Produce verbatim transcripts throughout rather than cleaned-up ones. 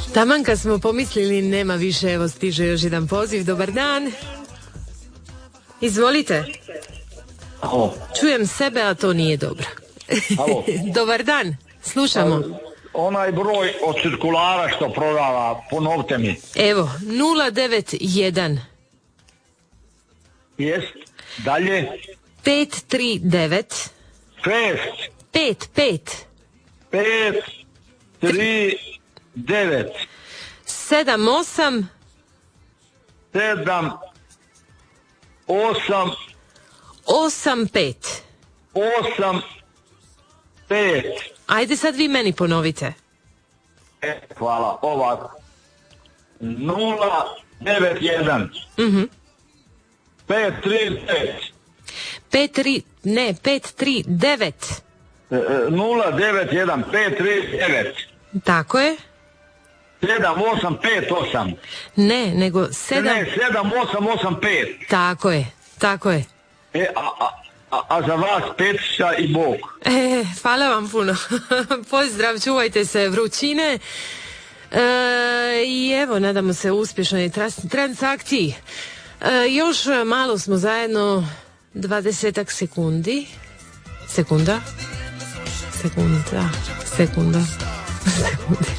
Taman kad smo pomislili nema više, evo stiže još jedan poziv. Dobar dan. Izvolite. Alo. Čujem sebe, a to nije dobro. Alo. Dobar dan, slušamo. Onaj broj od cirkulara što prodava, ponovite mi. Evo, nula devet jedan. Jest. Dalje. pet tri devet. Šest. Pet, pet. Pet. Tri. Devet. Sedam, osam. Sedam. Osam. Osam, pet. Osam. Pet. Ajde sad vi meni ponovite. E, hvala. Ovako. Nula. Devet. Jedan. Mhm. Pet. Tri. Devet. Pet, tri, ne, pet, tri, devet. Nula. Devet. Jedan. Pet. Tri. Devet. Tako je. Sedam. Osam. Pet. Osam. Ne, nego sedam. Ne, sedam. Osam. Osam. Pet. Tako je, tako je. E, a, a, a, a za vas Petiša i Bog. E, hvala vam puno. Pozdrav, čuvajte se vrućine. E, I evo, nadamo se uspješnoj tras- transakciji. E, još malo smo zajedno, dvadesetak sekundi. Sekunda? Sekunda, sekunda, sekundi.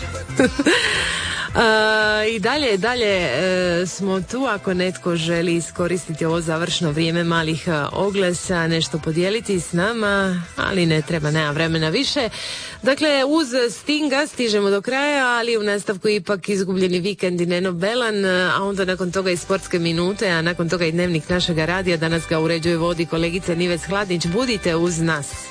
Uh, I dalje, dalje uh, smo tu ako netko želi iskoristiti ovo završno vrijeme malih uh, oglasa, nešto podijeliti s nama, ali ne treba, nema vremena više. Dakle, uz Stinga stižemo do kraja, ali u nastavku ipak izgubljeni vikend i Neno Belan, a onda nakon toga i sportske minute, a nakon toga i dnevnik našega radija. Danas ga uređuje vodi kolegica Nives Hladnić. Budite uz nas.